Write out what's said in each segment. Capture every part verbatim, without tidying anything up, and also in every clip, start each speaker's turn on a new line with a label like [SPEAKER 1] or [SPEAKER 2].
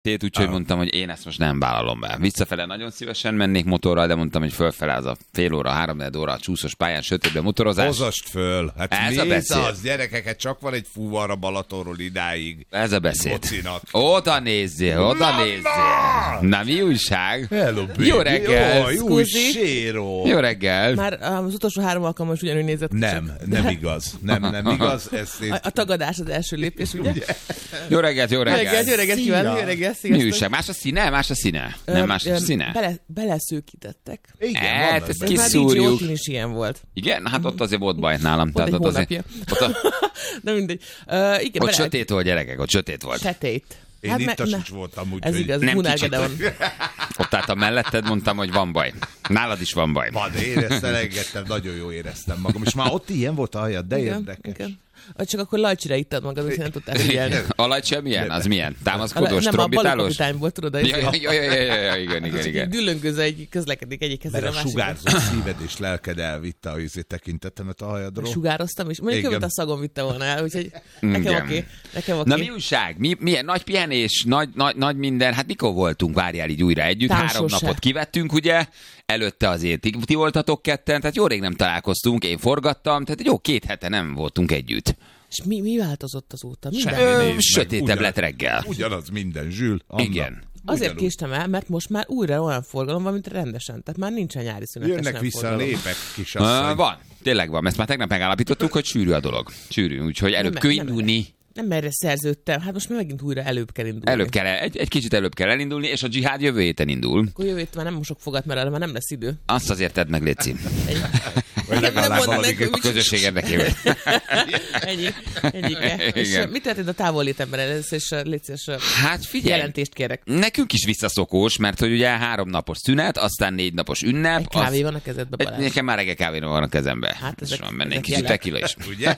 [SPEAKER 1] úgyhogy ah. mondtam, hogy én ezt most nem vállalom be. Visszafele nagyon szívesen mennék motorral, de mondtam, hogy fölfele az a fél óra, három óra a csúszos pályán, sötétben motorozás.
[SPEAKER 2] Hozast föl. Hát ez a beszéd. Az, gyerekeket, csak van egy fuvar a Balatonról idáig.
[SPEAKER 1] Ez a beszéd. Oda nézzél, oda Mama! nézzél. Na, mi újság?
[SPEAKER 2] Hello,
[SPEAKER 1] jó reggel.
[SPEAKER 2] Jó, jó séró.
[SPEAKER 1] Jó reggel.
[SPEAKER 3] Már az utolsó három alkalommal is ugyanúgy nézett.
[SPEAKER 2] Nem, csak. nem igaz. Nem, nem igaz. Ezt én...
[SPEAKER 3] a, a tagadás az első lépés, ugye? ugye?
[SPEAKER 1] Jó reggelt, jó reggelt.
[SPEAKER 3] Jó reggelt, jó reggelt kívánok, jó reggelt, sziasztok.
[SPEAKER 1] Újság. Más a színe? Más a színe?
[SPEAKER 3] Ö,
[SPEAKER 1] nem más a színe?
[SPEAKER 3] Bele, beleszőkítettek.
[SPEAKER 2] Igen,
[SPEAKER 1] hát, ezt
[SPEAKER 3] kiszúrjuk. Már is ilyen volt.
[SPEAKER 1] Igen? Hát ott azért volt baj nálam.
[SPEAKER 3] Volt egy
[SPEAKER 1] ott
[SPEAKER 3] hónapja.
[SPEAKER 1] Azért, ott a...
[SPEAKER 3] De mindegy. Uh, igen,
[SPEAKER 1] ott
[SPEAKER 3] bele...
[SPEAKER 1] sötét volt, gyerekek, ott sötét volt.
[SPEAKER 3] Sötét.
[SPEAKER 2] Én hát itt a sincs voltam, úgyhogy...
[SPEAKER 3] Ez igaz,
[SPEAKER 1] nem
[SPEAKER 3] Munár Gedeon.
[SPEAKER 1] Ott álltam melletted, mondtam, hogy van baj. Nálad is van baj.
[SPEAKER 2] Van, éreztem, engedtem, nagyon jó éreztem magam. És már ott ilyen volt a hajad, de igen, érdekes. Igen.
[SPEAKER 3] Csak akkor lajcsira ittad magad, hogy nem tudtál figyelni.
[SPEAKER 1] A lajcsa milyen? Az milyen? Támaszkodós,
[SPEAKER 3] nem,
[SPEAKER 1] trombitálós?
[SPEAKER 3] Nem, a balikapitány volt, tudod.
[SPEAKER 1] Ja, ja, ja, ja, ja, ja, igen, igen, igen.
[SPEAKER 3] Düllöngözve egy közlekedik egyik kezére a másikra.
[SPEAKER 2] Mert a sugárzó szíved és lelked elvitte a izé tekintetemet a hajadról.
[SPEAKER 3] Sugároztam is. Mondjuk hogy a szagom vitte volna el, úgyhogy nekem oké. Nekem oké.
[SPEAKER 1] Na mi újság? Mi, milyen nagy pihenés, nagy, nagy, nagy minden. Hát mikor voltunk, várjál így újra együtt? Társose. Három napot kivettünk, ugye? Előtte azért ti, ti voltatok ketten, tehát jó rég nem találkoztunk, én forgattam, tehát jó két hete nem voltunk együtt.
[SPEAKER 3] És mi, mi változott azóta?
[SPEAKER 1] Ö, sötétebb ugyan, lett reggel.
[SPEAKER 2] Ugyanaz minden, Zsül. Anna.
[SPEAKER 1] Igen.
[SPEAKER 3] Azért késtem el, mert most már újra olyan forgalom van, mint rendesen. Tehát már nincsen nyári szünetes.
[SPEAKER 2] Jönnek vissza
[SPEAKER 3] forgalom.
[SPEAKER 2] A lépek, kisasszony.
[SPEAKER 1] Uh, van, tényleg van. Ezt már tegnap megállapítottuk, hogy sűrű a dolog. Sűrű, úgyhogy előbb kell indulni.
[SPEAKER 3] Nem erre szerződtem. Hát most már megint újra előbb kell indulni.
[SPEAKER 1] Előbb kell, egy, egy kicsit előbb kell elindulni, és a dzsihád jövő héten indul.
[SPEAKER 3] Akkor jövő héten már nem mosok fogat, mert arra már nem lesz idő.
[SPEAKER 1] Azt azért tedd meg, Léci. A közösség érdekében.
[SPEAKER 3] Ennyi. Ennyi. És mit történt a távollétemben először, és Léci, és
[SPEAKER 1] hát figyelj,
[SPEAKER 3] jelentést kérek.
[SPEAKER 1] Nekünk is visszaszokós, mert hogy ugye három napos szünet, aztán négy napos ünnep.
[SPEAKER 3] Egy kávé az... van a kezedbe, Balázs.
[SPEAKER 1] Nekem már reggel kávé van a kezembe.
[SPEAKER 3] Hát ezek,
[SPEAKER 1] van benne egy kicsit tekila is.
[SPEAKER 2] Ugye?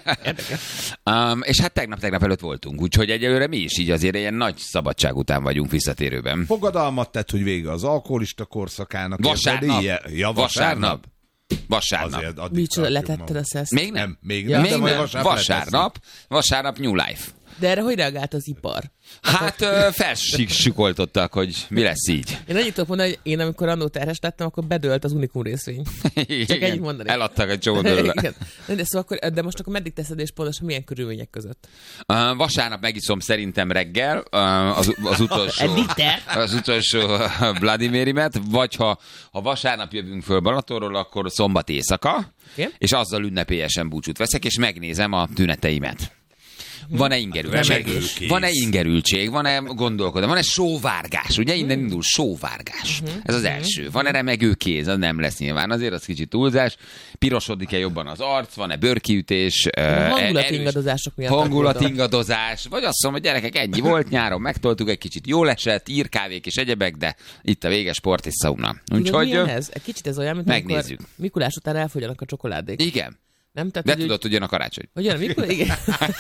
[SPEAKER 1] um, és hát tegnap, tegnap előtt voltunk, úgyhogy egyelőre mi is így azért ilyen nagy szabadság után vagyunk visszatérőben.
[SPEAKER 2] Fogadalmat tett, hogy vége az alkoholista korszakának.
[SPEAKER 1] Vasárnap.
[SPEAKER 2] Ja,
[SPEAKER 1] vasárnap. Vasárnap.
[SPEAKER 3] Micsoda, letetted a szeszt?
[SPEAKER 1] Még nem.
[SPEAKER 2] nem még
[SPEAKER 1] ja,
[SPEAKER 2] nem.
[SPEAKER 1] Még nem.
[SPEAKER 2] Vasárnap,
[SPEAKER 1] vasárnap, vasárnap New Life.
[SPEAKER 3] De erre hogy reagált az ipar?
[SPEAKER 1] Hát felsikoltottak, hogy mi lesz így.
[SPEAKER 3] Én annyit tudok mondani, hogy én amikor annó terhes lettem, akkor bedőlt az Unikum részvény. Csak ennyit mondani.
[SPEAKER 1] Eladtak egy csomó belőle.
[SPEAKER 3] De, szóval akkor, de most akkor meddig teszed, és pontosan milyen körülmények között?
[SPEAKER 1] Uh, vasárnap megiszom szerintem reggel uh, az, az utolsó, az utolsó Vladimirimet, vagy ha, ha vasárnap jövünk föl Balatonról, akkor szombat éjszaka, okay. És azzal ünnepélyesen búcsút veszek, és megnézem a tüneteimet. Van-e ingerültség? Van-e ingerültség? Van-e gondolkodás? Van-e sóvárgás? Ugye innen indul sóvárgás. Ez az első. Van-e remegő kéz? Az nem lesz nyilván. Azért az kicsit túlzás. Pirosodik-e jobban az arc? Van-e bőrkiütés?
[SPEAKER 3] Hangulatingadozások miatt.
[SPEAKER 1] Hangulatingadozás. Vagy azt mondom, hogy gyerekek, ennyi volt nyáron, megtoltuk egy kicsit, jól esett, írkávék és egyebek, de itt a vége sport és szauna.
[SPEAKER 3] Úgyhogy ez? Egy kicsit ez olyan, mint megnézzük. Amikor Mikulás után elfogyjanak a csokoládék.
[SPEAKER 1] Igen.
[SPEAKER 3] Nem, tehát,
[SPEAKER 1] de tudod, hogy jön a karácsony.
[SPEAKER 3] Hogy jön a mikor? Igen.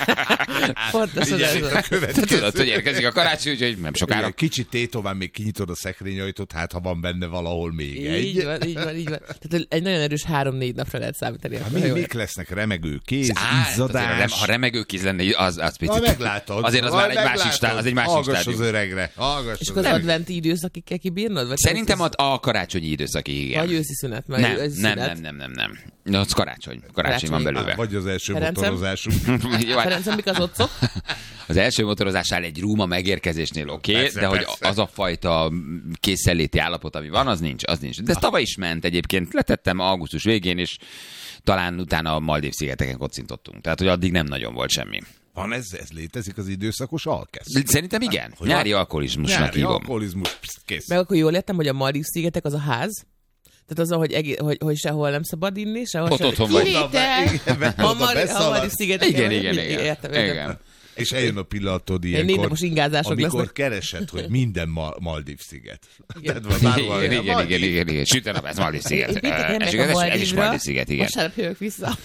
[SPEAKER 3] Pontosan ez
[SPEAKER 1] van. Tudod, hogy érkezik a karácsony, úgyhogy nem sokára.
[SPEAKER 2] Kicsit tétován még kinyitod a szekrényajtót, hát ha van benne valahol még egy.
[SPEAKER 3] Így van, így van, így van. Tehát egy nagyon erős három-négy napra lehet számítani.
[SPEAKER 2] Hát még, még lesznek remegő kéz, izzadás.
[SPEAKER 1] Ha remegő kéz lenne, az, az picit.
[SPEAKER 2] Na, meglátod.
[SPEAKER 1] Azért az már egy másik stádium. Az egy másik
[SPEAKER 2] Hallgass az öregre. Hallgass
[SPEAKER 3] és akkor az adventi időszakig kell kibírnod?
[SPEAKER 1] Szerintem a karácsonyi időszakig, igen.
[SPEAKER 3] Vagy őszi szünet.
[SPEAKER 1] Nem, nem, nem, nem, nem. Az karácsony. Karácsony van belőle.
[SPEAKER 2] Vagy az első motorozásunk.
[SPEAKER 3] Ferencem, mik az otcok?
[SPEAKER 1] Az első motorozásnál egy rúma megérkezésnél oké, okay, de hogy az a fajta készenléti állapot, ami van, az nincs. Az nincs. De ez tavaly is ment egyébként. Letettem augusztus végén, és talán utána a Maldív-szigeteken kocintottunk. Tehát, hogy addig nem nagyon volt semmi.
[SPEAKER 2] Van ez, ez létezik az időszakos alkesz?
[SPEAKER 1] Szerintem igen. Hát, nyári alkoholizmusnak
[SPEAKER 2] nyári
[SPEAKER 1] hívom.
[SPEAKER 2] alkoholizmus, kész.
[SPEAKER 3] Meg akkor jól értem, hogy a Maldív-szigetek az a ház, tehát az, hogy, egész, hogy, hogy sehol nem szabad inni, sehol
[SPEAKER 1] ott otthon vagy.
[SPEAKER 3] A Maldív-szigetek.
[SPEAKER 1] Igen, igen, igen. igen.
[SPEAKER 2] És eljön a pillanatod ilyenkor, amikor
[SPEAKER 3] lesznek.
[SPEAKER 2] keresed, hogy minden ma- Maldív-sziget.
[SPEAKER 1] Igen, igen, igen, igen, igen, igen. Süt a nap, ez Maldív-sziget. Ez is Maldív-sziget, igen.
[SPEAKER 3] Vasárnap jövök vissza.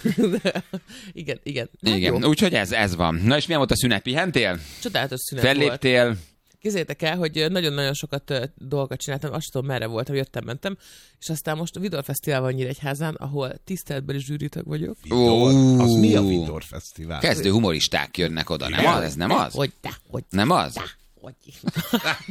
[SPEAKER 3] Igen, igen.
[SPEAKER 1] Igen, úgyhogy ez, ez van. Na és milyen volt a szünet? Pihentél?
[SPEAKER 3] Csodálatos szünet volt.
[SPEAKER 1] Felléptél?
[SPEAKER 3] Képzeljétek el, hogy nagyon-nagyon sokat uh, dolgokat csináltam, azt tudom, merre voltam, jöttem, mentem, és aztán most a Vidor Fesztivál van Nyíregyházán, ahol tiszteletbeli zsűritag vagyok.
[SPEAKER 2] Vidor? Az mi a Vidor Fesztivál?
[SPEAKER 1] Kezdő humoristák jönnek oda, nem az? Ez nem az?
[SPEAKER 3] Hogy te, hogy
[SPEAKER 1] nem az?
[SPEAKER 3] Hogy.